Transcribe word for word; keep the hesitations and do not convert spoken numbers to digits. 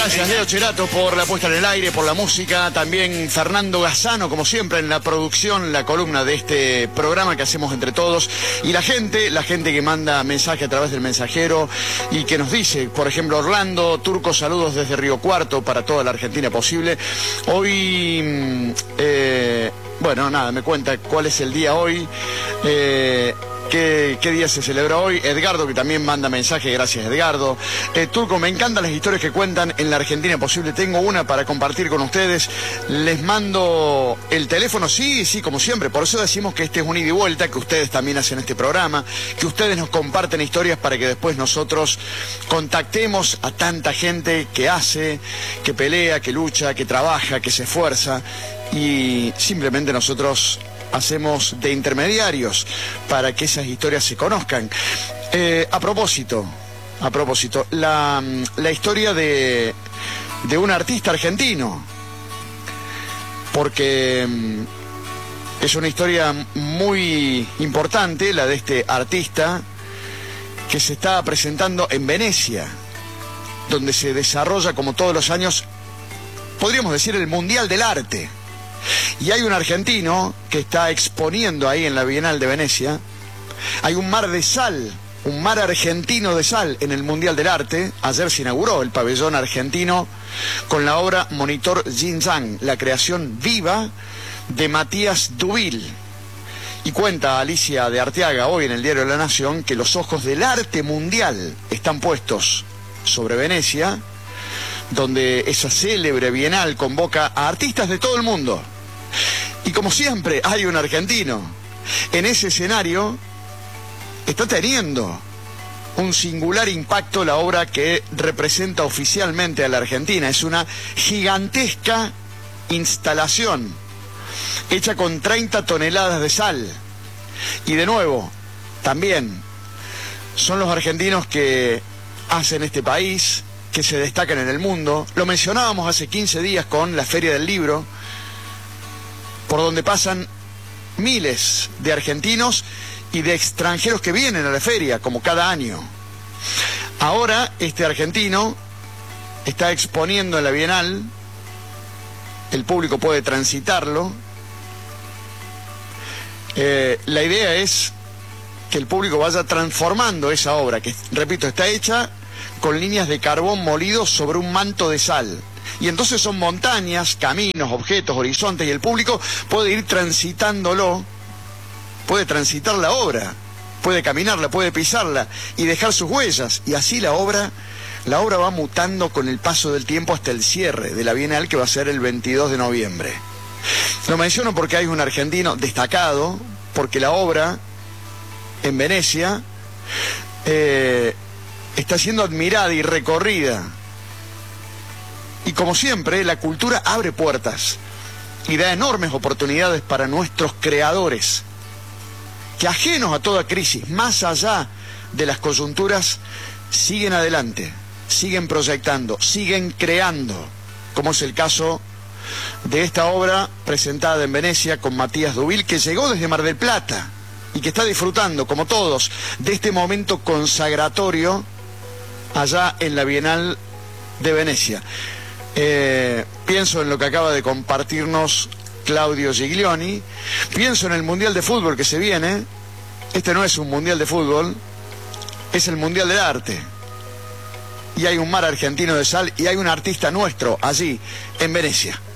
Gracias, Leo Cherato, por la puesta en el aire, por la música. También Fernando Gazzano, como siempre, en la producción, la columna de este programa que hacemos entre todos. Y la gente, la gente que manda mensaje a través del mensajero y que nos dice, por ejemplo, Orlando Turco, saludos desde Río Cuarto para toda la Argentina posible. Hoy, eh, bueno, nada, me cuenta cuál es el día hoy. Eh, ¿Qué, ¿Qué día se celebra hoy? Edgardo, que también manda mensaje, gracias Edgardo. Eh, Turco, me encantan las historias que cuentan en la Argentina posible. Tengo una para compartir con ustedes. Les mando el teléfono, sí, sí, como siempre. Por eso decimos que este es un ida y vuelta, que ustedes también hacen este programa, que ustedes nos comparten historias para que después nosotros contactemos a tanta gente que hace, que pelea, que lucha, que trabaja, que se esfuerza, y simplemente nosotros hacemos de intermediarios para que esas historias se conozcan. Eh, a propósito, a propósito, la, la historia de, de un artista argentino, porque es una historia muy importante, la de este artista que se está presentando en Venecia, donde se desarrolla, como todos los años, podríamos decir, el Mundial del Arte. Y hay un argentino que está exponiendo ahí en la Bienal de Venecia. Hay un mar de sal, un mar argentino de sal en el Mundial del Arte. Ayer se inauguró el pabellón argentino con la obra Monitor Yin-Yang, la creación viva de Matías Dubil. Y cuenta Alicia de Arteaga hoy en el diario La Nación que los ojos del arte mundial están puestos sobre Venecia, donde esa célebre bienal convoca a artistas de todo el mundo. Y como siempre, hay un argentino. En ese escenario está teniendo un singular impacto la obra que representa oficialmente a la Argentina. Es una gigantesca instalación hecha con treinta toneladas de sal. Y de nuevo, también son los argentinos que hacen este país, que se destacan en el mundo. Lo mencionábamos hace quince días con la Feria del Libro, por donde pasan miles de argentinos y de extranjeros que vienen a la feria, como cada año. Ahora este argentino está exponiendo en la Bienal, el público puede transitarlo. Eh, la idea es que el público vaya transformando esa obra, que, repito, está hecha con líneas de carbón molido sobre un manto de sal. Y entonces son montañas, caminos, objetos, horizontes, y el público puede ir transitándolo, puede transitar la obra, puede caminarla, puede pisarla y dejar sus huellas. Y así la obra, la obra va mutando con el paso del tiempo hasta el cierre de la Bienal, que va a ser el veintidós de noviembre. Lo menciono porque hay un argentino destacado, porque la obra en Venecia eh, está siendo admirada y recorrida. Y como siempre, la cultura abre puertas y da enormes oportunidades para nuestros creadores, que ajenos a toda crisis, más allá de las coyunturas, siguen adelante, siguen proyectando, siguen creando, como es el caso de esta obra presentada en Venecia con Matías Dubil, que llegó desde Mar del Plata y que está disfrutando, como todos, de este momento consagratorio allá en la Bienal de Venecia. Eh, pienso en lo que acaba de compartirnos Claudio Giglioni, pienso en el Mundial de Fútbol que se viene. Este no es un Mundial de Fútbol, es el Mundial del Arte. Y hay un mar argentino de sal y hay un artista nuestro allí en Venecia.